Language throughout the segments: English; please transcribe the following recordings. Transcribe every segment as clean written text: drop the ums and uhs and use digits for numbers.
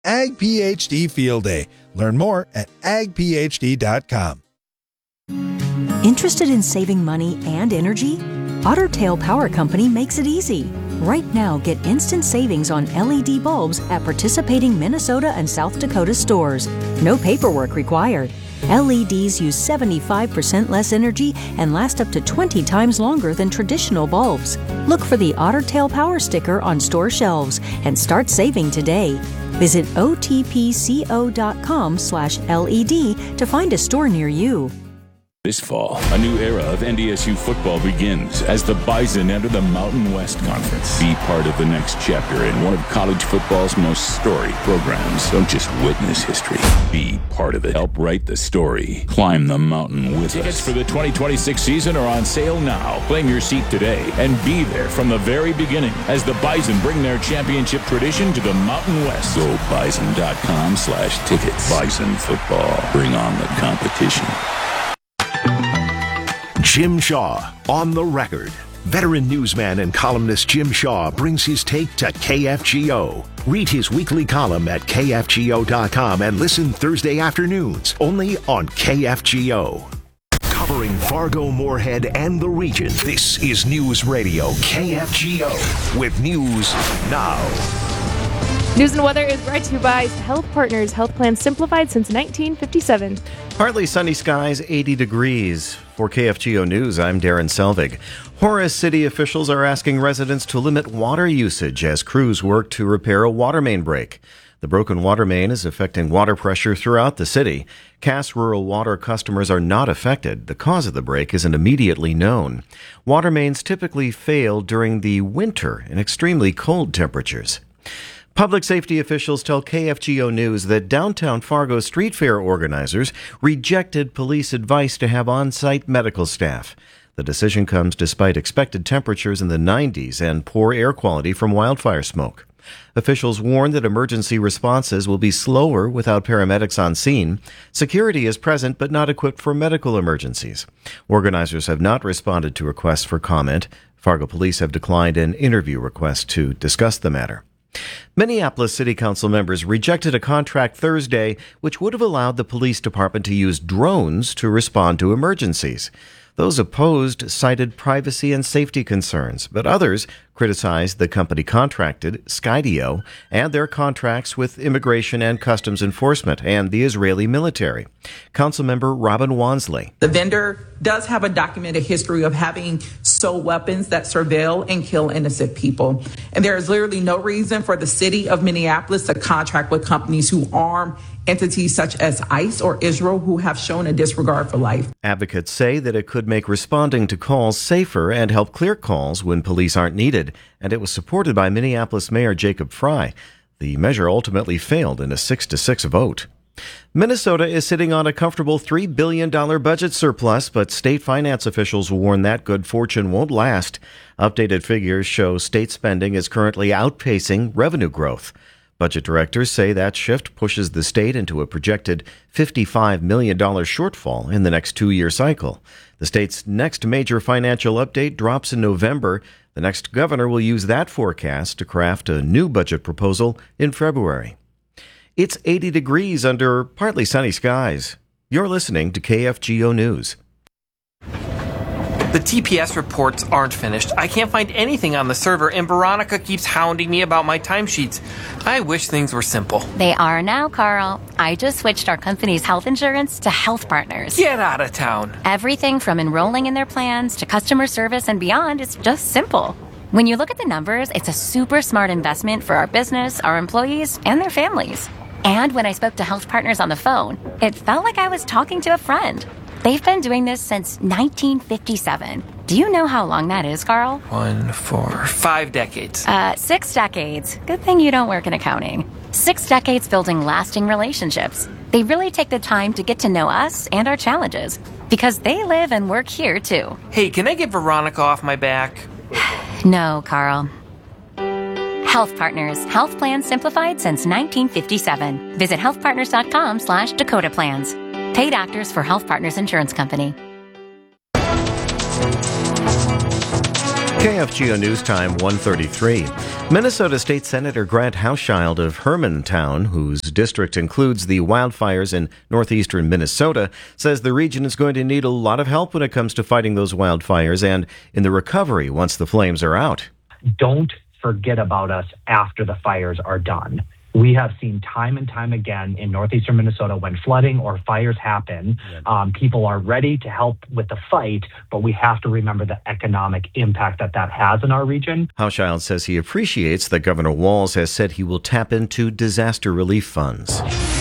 Ag PhD Field Day. Learn more at agphd.com. Interested in saving money and energy? Otter Tail Power Company makes it easy. Right now, get instant savings on LED bulbs at participating Minnesota and South Dakota stores. No paperwork required. LEDs use 75% less energy and last up to 20 times longer than traditional bulbs. Look for the Otter Tail Power sticker on store shelves and start saving today. Visit otpco.com/LED to find a store near you. This fall, a new era of NDSU football begins as the Bison enter the Mountain West Conference. Be part of the next chapter in one of college football's most storied programs. Don't just witness history. Be part of it. Help write the story. Climb the mountain with us. Tickets for the 2026 season are on sale now. Claim your seat today and be there from the very beginning as the Bison bring their championship tradition to the Mountain West. Go bison.com/tickets. Bison football. Bring on the competition. Jim Shaw on the record. Veteran newsman and columnist Jim Shaw brings his take to KFGO. Read his weekly column at KFGO.com and listen Thursday afternoons only on KFGO. Covering Fargo, Moorhead, and the region, this is News Radio KFGO with news now. News and weather is brought to you by Health Partners, health plan simplified since 1957. Partly sunny skies, 80 degrees. For KFGO News, I'm Darren Selvig. Horace City officials are asking residents to limit water usage as crews work to repair a water main break. The broken water main is affecting water pressure throughout the city. Cass Rural Water customers are not affected. The cause of the break isn't immediately known. Water mains typically fail during the winter in extremely cold temperatures. Public safety officials tell KFGO News that downtown Fargo street fair organizers rejected police advice to have on-site medical staff. The decision comes despite expected temperatures in the 90s and poor air quality from wildfire smoke. Officials warn that emergency responses will be slower without paramedics on scene. Security is present but not equipped for medical emergencies. Organizers have not responded to requests for comment. Fargo police have declined an interview request to discuss the matter. Minneapolis City Council members rejected a contract Thursday which would have allowed the police department to use drones to respond to emergencies. Those opposed cited privacy and safety concerns, but others criticized the company contracted, Skydio, and their contracts with Immigration and Customs Enforcement and the Israeli military. Councilmember Robin Wansley. The vendor does have a documented history of having sold weapons that surveil and kill innocent people. And there is literally no reason for the city of Minneapolis to contract with companies who arm entities such as ICE or Israel who have shown a disregard for life. Advocates say that it could make responding to calls safer and help clear calls when police aren't needed, and it was supported by Minneapolis Mayor Jacob Frey. The measure ultimately failed in a 6-6 vote. Minnesota is sitting on a comfortable $3 billion budget surplus, but state finance officials warn that good fortune won't last. Updated figures show state spending is currently outpacing revenue growth. Budget directors say that shift pushes the state into a projected $55 million shortfall in the next two-year cycle. The state's next major financial update drops in November. The next governor will use that forecast to craft a new budget proposal in February. It's 80 degrees under partly sunny skies. You're listening to KFGO News. The TPS reports aren't finished. I can't find anything on the server, and Veronica keeps hounding me about my timesheets. I wish things were simple. They are now, Carl. I just switched our company's health insurance to Health Partners. Get out of town. Everything from enrolling in their plans to customer service and beyond is just simple. When you look at the numbers, it's a super smart investment for our business, our employees, and their families. And when I spoke to Health Partners on the phone, it felt like I was talking to a friend. They've been doing this since 1957. Do you know how long that is, Carl? 1, 4, 5 decades. 6 decades. Good thing you don't work in accounting. 6 decades building lasting relationships. They really take the time to get to know us and our challenges because they live and work here, too. Hey, can I get Veronica off my back? No, Carl. Health Partners. Health plans simplified since 1957. Visit healthpartners.com/Dakota Plans. Paid actors for Health Partners Insurance Company. KFGO News Time 1:33. Minnesota State Senator Grant Hauschild of Hermantown, whose district includes the wildfires in northeastern Minnesota, says the region is going to need a lot of help when it comes to fighting those wildfires and in the recovery once the flames are out. Don't forget about us after the fires are done. We have seen time and time again in northeastern Minnesota when flooding or fires happen, people are ready to help with the fight, but we have to remember the economic impact that has in our region. Hauschild says he appreciates that Governor Walz has said he will tap into disaster relief funds.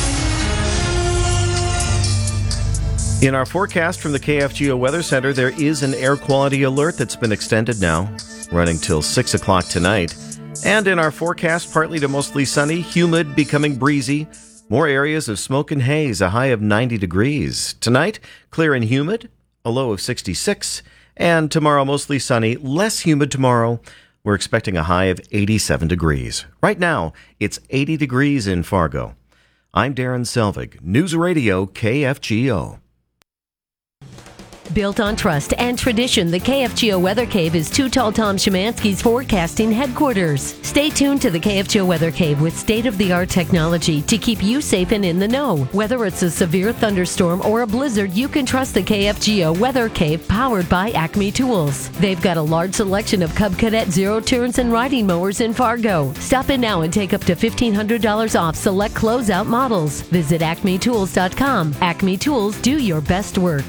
In our forecast from the KFGO Weather Center, there is an air quality alert that's been extended now, running till 6 o'clock tonight. And in our forecast, partly to mostly sunny, humid, becoming breezy. More areas of smoke and haze, a high of 90 degrees. Tonight, clear and humid, a low of 66. And tomorrow, mostly sunny, less humid tomorrow. We're expecting a high of 87 degrees. Right now, it's 80 degrees in Fargo. I'm Darren Selvig, News Radio KFGO. Built on trust and tradition, the KFGO Weather Cave is Too Tall Tom Szymanski's forecasting headquarters. Stay tuned to the KFGO Weather Cave with state-of-the-art technology to keep you safe and in the know. Whether it's a severe thunderstorm or a blizzard, you can trust the KFGO Weather Cave powered by Acme Tools. They've got a large selection of Cub Cadet zero turns and riding mowers in Fargo. Stop in now and take up to $1,500 off select closeout models. Visit acmetools.com. Acme Tools, do your best work.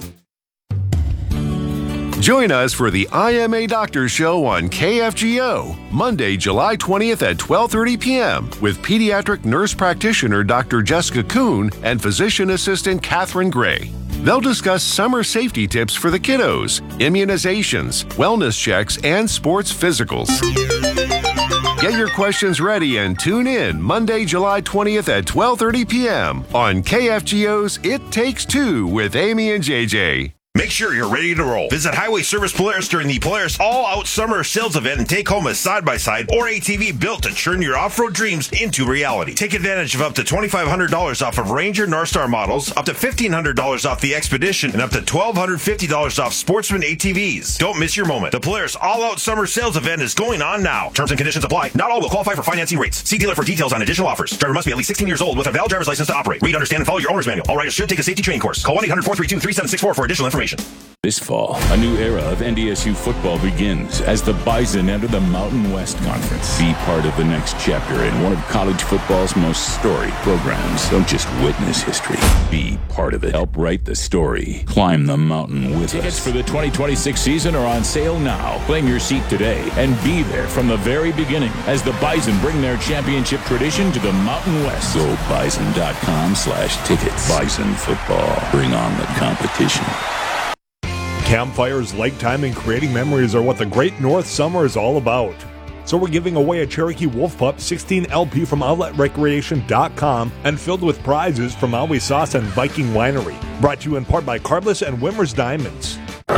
Join us for the I Am a Doctor Show on KFGO, Monday, July 20th at 12:30 p.m. with pediatric nurse practitioner Dr. Jessica Kuhn and physician assistant Catherine Gray. They'll discuss summer safety tips for the kiddos, immunizations, wellness checks, and sports physicals. Get your questions ready and tune in Monday, July 20th at 12:30 p.m. on KFGO's It Takes Two with Amy and JJ. Make sure you're ready to roll. Visit Highway Service Polaris during the Polaris All-Out Summer Sales Event and take home a side-by-side or ATV built to turn your off-road dreams into reality. Take advantage of up to $2,500 off of Ranger Northstar models, up to $1,500 off the Expedition, and up to $1,250 off Sportsman ATVs. Don't miss your moment. The Polaris All-Out Summer Sales Event is going on now. Terms and conditions apply. Not all will qualify for financing rates. See dealer for details on additional offers. Driver must be at least 16 years old with a valid driver's license to operate. Read, understand, and follow your owner's manual. All riders should take a safety training course. Call 1-800-432-3764 for additional information. This fall, a new era of NDSU football begins as the Bison enter the Mountain West Conference. Be part of the next chapter in one of college football's most storied programs. Don't just witness history. Be part of it. Help write the story. Climb the mountain with us. Tickets for the 2026 season are on sale now. Claim your seat today and be there from the very beginning as the Bison bring their championship tradition to the Mountain West. Go bison.com/tickets. Bison football. Bring on the competition. Campfires, lake time, and creating memories are what the Great North Summer is all about. So we're giving away a Cherokee Wolf Pup 16 LP from OutletRecreation.com and filled with prizes from Always Sauce and Viking Winery. Brought to you in part by Carbless and Wimmer's Diamonds.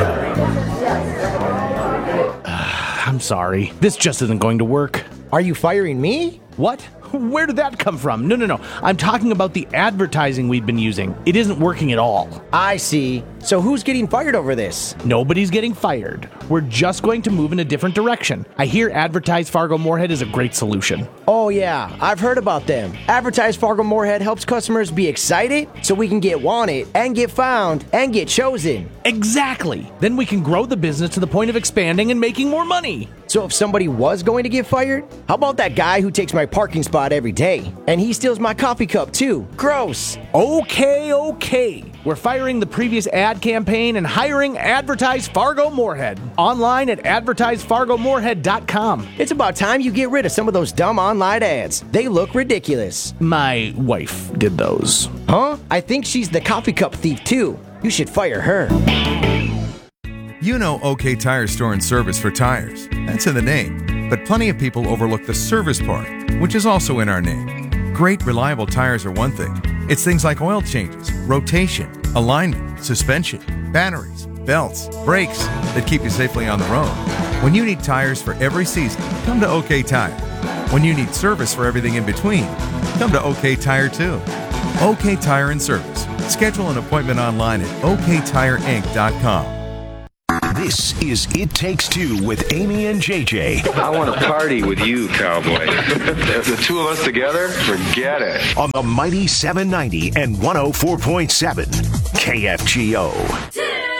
I'm sorry. This just isn't going to work. Are you firing me? What? Where did that come from? No. I'm talking about the advertising we've been using. It isn't working at all. I see. So who's getting fired over this? Nobody's getting fired. We're just going to move in a different direction. I hear Advertise Fargo Moorhead is a great solution. Oh yeah, I've heard about them. Advertise Fargo Moorhead helps customers be excited so we can get wanted and get found and get chosen. Exactly. Then we can grow the business to the point of expanding and making more money. So if somebody was going to get fired, how about that guy who takes my parking spot every day? And he steals my coffee cup too. Gross. Okay. We're firing the previous ad campaign and hiring Advertise Fargo Moorhead. Online at advertisefargomoorhead.com. It's about time you get rid of some of those dumb online ads. They look ridiculous. My wife did those. Huh? I think she's the coffee cup thief too. You should fire her. You know OK Tire Store and Service for tires. That's in the name. But plenty of people overlook the service part, which is also in our name. Great, reliable tires are one thing. It's things like oil changes, rotation, alignment, suspension, batteries, belts, brakes that keep you safely on the road. When you need tires for every season, come to OK Tire. When you need service for everything in between, come to OK Tire too. OK Tire and Service. Schedule an appointment online at oktireinc.com. This is It Takes Two with Amy and JJ. I want to party with you, cowboy. The two of us together, forget it. On the mighty 790 and 104.7 KFGO.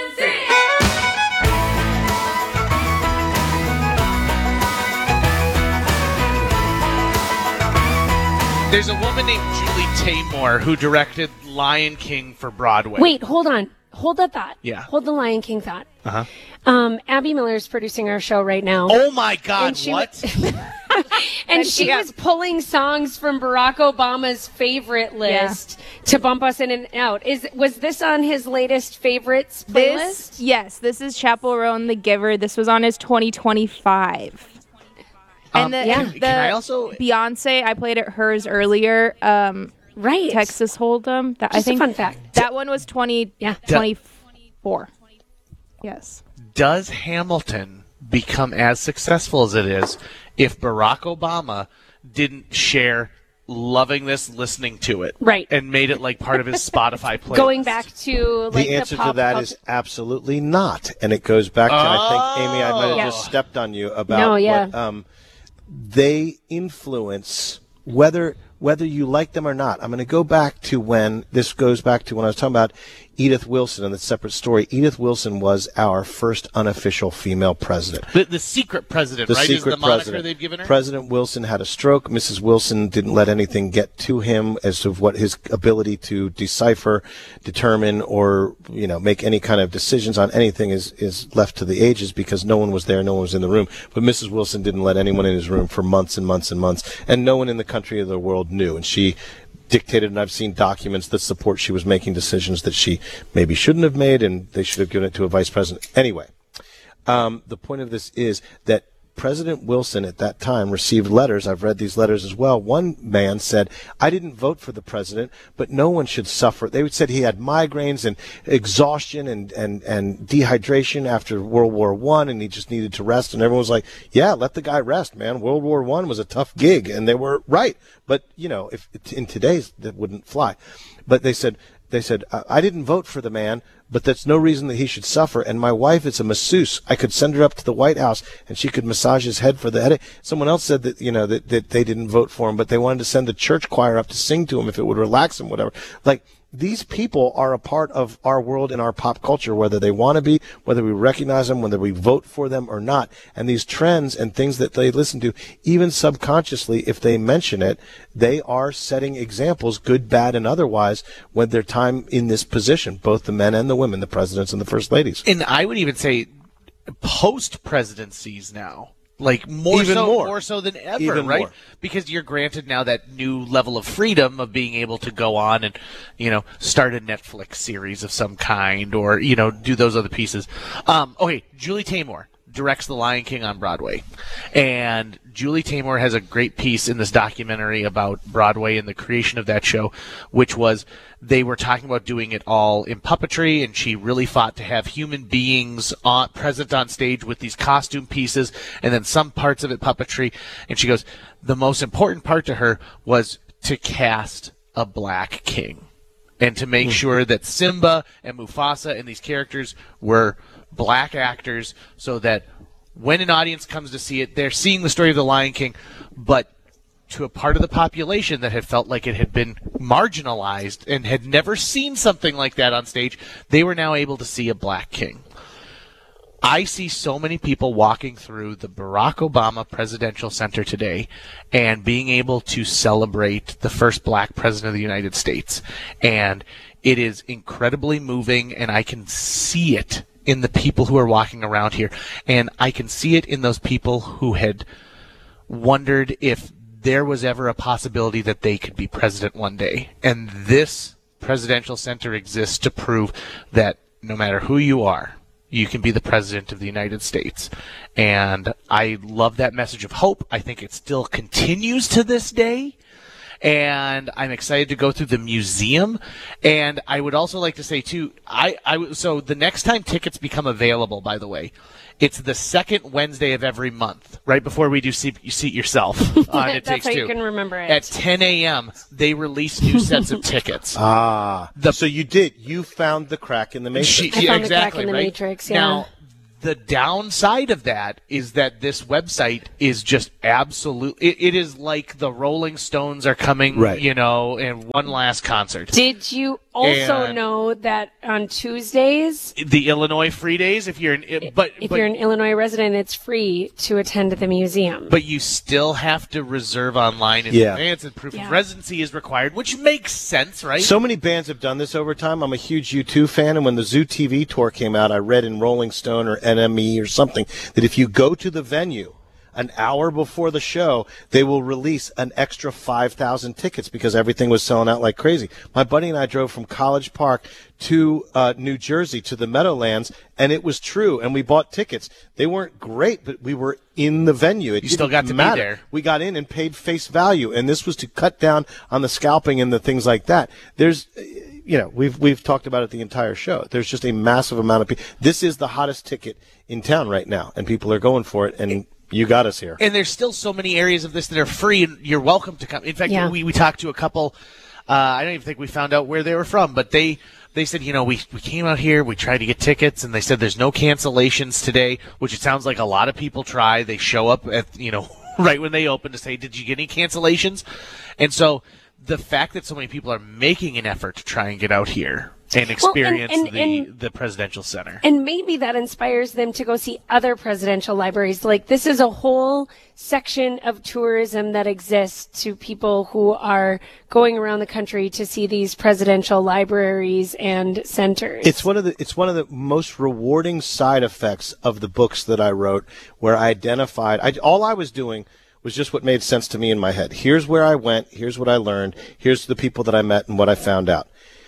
There's a woman named Julie Taymor who directed Lion King for Broadway. Wait, hold on. Hold that thought. Yeah. Hold the Lion King thought. Uh-huh. Abby Miller's producing our show right now. Oh, my God, And she what? And she was pulling songs from Barack Obama's favorite list to bump us in and out. Was this on his latest favorites playlist? This is Chappell Roan and the Giver. This was on his 2025. And can I also Beyonce, I played hers earlier. Right. Texas Hold'em. Just a fun fact. That one was 2024. Yes. Does Hamilton become as successful as it is if Barack Obama didn't share loving this, listening to it, right, and made it like part of his Spotify playlist? Going back to like the answer pop to that culture. is absolutely not, and it goes back to I think Amy, I might have just stepped on you about what they influence whether you like them or not. I'm going to go back to when this goes back to when I was talking about Edith Wilson and the separate story. Edith Wilson was our first unofficial female president. The secret president, The right? secret is the moniker president. they've given her? President Wilson had a stroke. Mrs. Wilson didn't let anything get to him as to what his ability to decipher, determine, or make any kind of decisions on anything is left to the ages because no one was there, no one was in the room. But Mrs. Wilson didn't let anyone in his room for months and months and months, and no one in the country or the world knew. And she dictated, and I've seen documents that support she was making decisions that she maybe shouldn't have made, and they should have given it to a vice president. Anyway, the point of this is that President Wilson at that time received letters. I've read these letters as well. One man said, I didn't vote for the president, but no one should suffer. They said he had migraines and exhaustion and dehydration after World War I, and he just needed to rest. And everyone was like, yeah, let the guy rest, man. World War I was a tough gig. And they were right. But, if in today's, that wouldn't fly. But they said, I didn't vote for the man, but that's no reason that he should suffer. And my wife is a masseuse. I could send her up to the White House, and she could massage his head for the headache. Someone else said that, that they didn't vote for him, but they wanted to send the church choir up to sing to him if it would relax him, whatever. Like, these people are a part of our world and our pop culture, whether they want to be, whether we recognize them, whether we vote for them or not. And these trends and things that they listen to, even subconsciously, if they mention it, they are setting examples, good, bad, and otherwise, when their time in this position, both the men and the women, the presidents and the first ladies. And I would even say post-presidencies now. Like more so than ever, Even right? more. Because you're granted now that new level of freedom of being able to go on and, start a Netflix series of some kind or, do those other pieces. Okay, Julie Taymor directs The Lion King on Broadway. And Julie Taymor has a great piece in this documentary about Broadway and the creation of that show, which was they were talking about doing it all in puppetry, and she really fought to have human beings present on stage with these costume pieces and then some parts of it puppetry. And she goes, the most important part to her was to cast a black king and to make sure that Simba and Mufasa and these characters were black actors so that when an audience comes to see it, they're seeing the story of the Lion King, but to a part of the population that had felt like it had been marginalized and had never seen something like that on stage, they were now able to see a black king. I see so many people walking through the Barack Obama Presidential Center today and being able to celebrate the first black president of the United States. And it is incredibly moving, and I can see it in the people who are walking around here. And I can see it in those people who had wondered if there was ever a possibility that they could be president one day. And this presidential center exists to prove that no matter who you are, you can be the president of the United States. And I love that message of hope. I think it still continues to this day. And I'm excited to go through the museum. And I would also like to say, too, so the next time tickets become available, by the way, it's the second Wednesday of every month, right before we do Seat Yourself on It That's Takes how Two. you can remember it. At 10 a.m., they release new sets of tickets. So you found the crack in the matrix. I found the crack in the Matrix, yeah. Now, The downside of that is that this website is just absolute. It is like the Rolling Stones are coming, in one last concert. Did you also know that on Tuesdays, the Illinois Free Days, if you're an Illinois resident, it's free to attend the museum. But you still have to reserve online in advance, and proof of residency is required, which makes sense, right? So many bands have done this over time. I'm a huge U2 fan, and when the Zoo TV tour came out, I read in Rolling Stone or NME or something that if you go to the venue an hour before the show, they will release an extra 5,000 tickets because everything was selling out like crazy. My buddy and I drove from College Park to New Jersey to the Meadowlands, and it was true, and we bought tickets. They weren't great, but we were in the venue. You still got to be there. We got in and paid face value, and this was to cut down on the scalping and the things like that. There's... we've talked about it the entire show. There's just a massive amount of people. This is the hottest ticket in town right now, and people are going for it, and you got us here. And there's still so many areas of this that are free, and you're welcome to come. In fact, we talked to a couple, I don't even think we found out where they were from, but they said, we came out here, we tried to get tickets, and they said there's no cancellations today, which it sounds like a lot of people try. They show up at, right when they open to say, did you get any cancellations? And so the fact that so many people are making an effort to try and get out here and experience the presidential center. And maybe that inspires them to go see other presidential libraries. Like, this is a whole section of tourism that exists to people who are going around the country to see these presidential libraries and centers. It's one of the most rewarding side effects of the books that I wrote, where I identified all I was doing was just what made sense to me in my head. Here's where I went. Here's what I learned. Here's the people that I met and what I found out.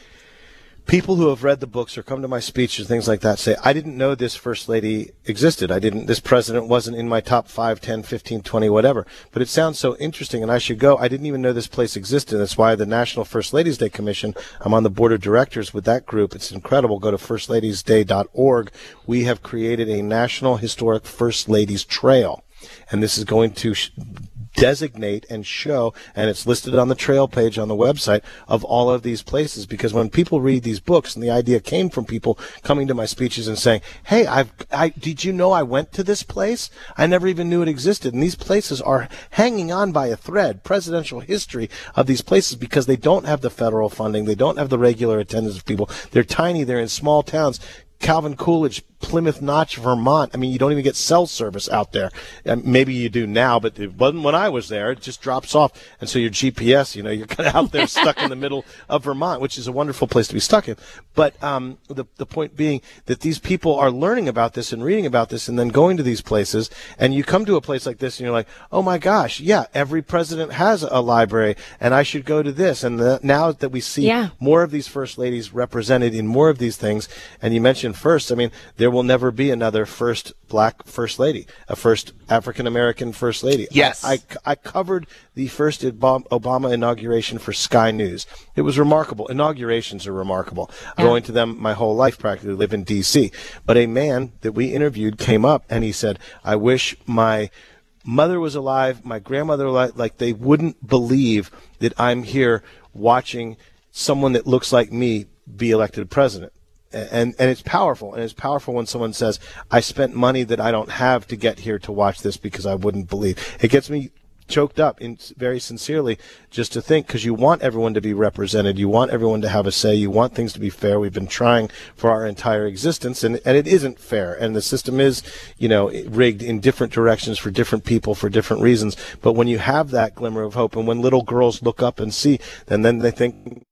People who have read the books or come to my speeches, things like that, say, I didn't know this First Lady existed. This president wasn't in my top 5, 10, 15, 20, whatever. But it sounds so interesting, and I should go. I didn't even know this place existed. That's why the National First Ladies Day Commission, I'm on the board of directors with that group. It's incredible. Go to firstladiesday.org. We have created a National Historic First Ladies Trail. And this is going to designate and show, and it's listed on the trail page on the website of all of these places, because when people read these books, and the idea came from people coming to my speeches and saying, hey, did you know I went to this place? I never even knew it existed. And these places are hanging on by a thread, presidential history of these places, because they don't have the federal funding. They don't have the regular attendance of people. They're tiny. They're in small towns. Calvin Coolidge, Plymouth Notch, Vermont. I mean, you don't even get cell service out there. Maybe you do now, but it wasn't when I was there. It just drops off. And so your GPS, you're kind of out there stuck in the middle of Vermont, which is a wonderful place to be stuck in. But the point being that these people are learning about this and reading about this and then going to these places. And you come to a place like this and you're like, oh, my gosh, yeah, every president has a library and I should go to this. And now that we see more of these first ladies represented in more of these things, and you mentioned first, I mean, there will never be another first black first lady, a first African-American first lady. Yes. I covered the first Obama inauguration for Sky News. It was remarkable. Inaugurations are remarkable. Going to them my whole life, practically live in D.C. But a man that we interviewed came up and he said, I wish my mother was alive, my grandmother alive, like they wouldn't believe that I'm here watching someone that looks like me be elected president. And it's powerful. And it's powerful when someone says, I spent money that I don't have to get here to watch this because I wouldn't believe. It gets me choked up very sincerely just to think, because you want everyone to be represented. You want everyone to have a say. You want things to be fair. We've been trying for our entire existence, and it isn't fair. And the system is, rigged in different directions for different people for different reasons. But when you have that glimmer of hope, and when little girls look up and see, and then they think,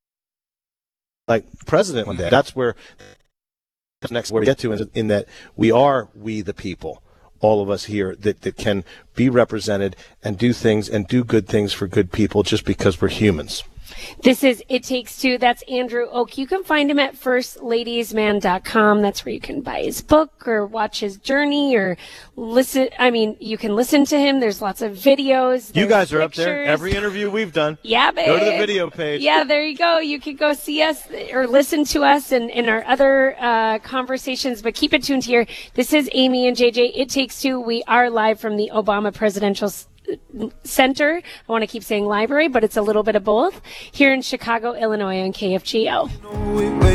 like president one day. That's where next where we get to, in that we the people, all of us here that can be represented and do things and do good things for good people just because we're humans. This is It Takes Two. That's Andrew Oak. You can find him at firstladiesman.com. That's where you can buy his book or watch his journey or listen. I mean, you can listen to him. There's lots of videos. You guys are pictures. Up there. Every interview we've done. Yeah, babe. Go to the video page. Yeah, there you go. You can go see us or listen to us and our other conversations, but keep it tuned here. This is Amy and JJ. It Takes Two. We are live from the Obama Presidential Center. I want to keep saying library, but it's a little bit of both, here in Chicago, Illinois on KFGO.